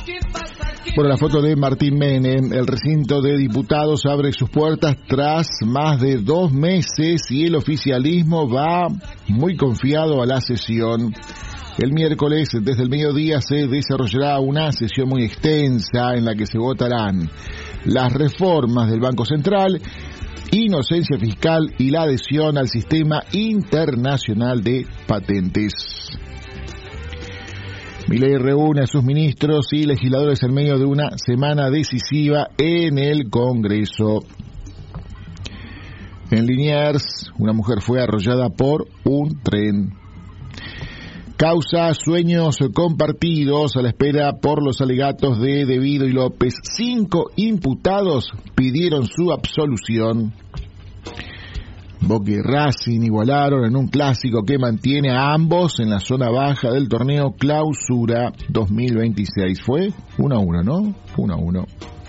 Por la foto de Martín Menem, el recinto de diputados abre sus puertas tras más de 2 meses y el oficialismo va muy confiado a la sesión. El miércoles, desde el mediodía, se desarrollará una sesión muy extensa en la que se votarán las reformas del Banco Central, inocencia fiscal y la adhesión al sistema internacional de patentes. Milei reúne a sus ministros y legisladores en medio de una semana decisiva en el Congreso. En Liniers, una mujer fue arrollada por un tren. Causa sueños compartidos a la espera por los alegatos de De Vido y López. 5 imputados pidieron su absolución. Boca y Racing igualaron en un clásico que mantiene a ambos en la zona baja del torneo Clausura 2026. Fue 1-1, ¿no? 1-1.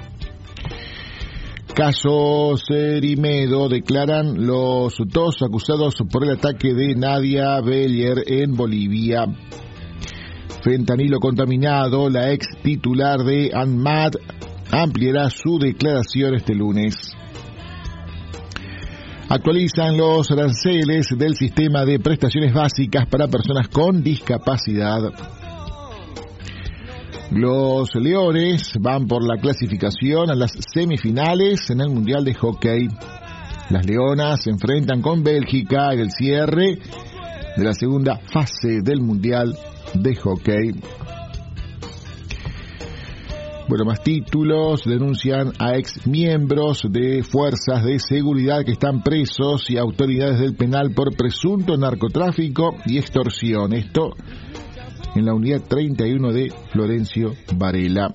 Caso Cerimedo, declaran los 2 acusados por el ataque de Nadia Beller en Bolivia. Fentanilo contaminado, la ex titular de ANMAT ampliará su declaración este lunes. Actualizan los aranceles del sistema de prestaciones básicas para personas con discapacidad. Los Leones van por la clasificación a las semifinales en el Mundial de Hockey. Las Leonas se enfrentan con Bélgica en el cierre de la segunda fase del Mundial de Hockey. Bueno, más títulos. Denuncian a ex miembros de fuerzas de seguridad que están presos y autoridades del penal por presunto narcotráfico y extorsión. Esto en la unidad 31 de Florencio Varela.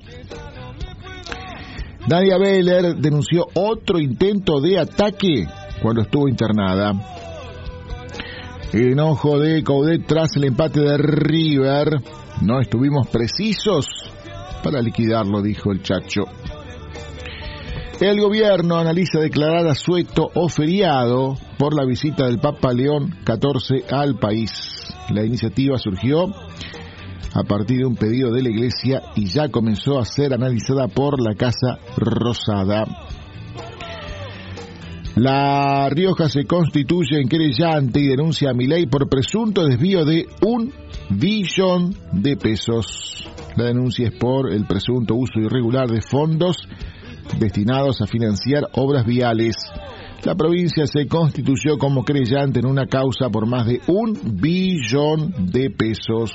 Nadia Beller denunció otro intento de ataque cuando estuvo internada. El enojo de Coudet tras el empate de River. No estuvimos precisos para liquidarlo, dijo el Chacho. El gobierno analiza declarar asueto o feriado por la visita del Papa León XIV al país. La iniciativa surgió a partir de un pedido de la Iglesia y ya comenzó a ser analizada por la Casa Rosada. La Rioja se constituye en querellante y denuncia a Milei por presunto desvío de 1 billón de pesos. La denuncia es por el presunto uso irregular de fondos destinados a financiar obras viales. La provincia se constituyó como querellante en una causa por más de 1 billón de pesos.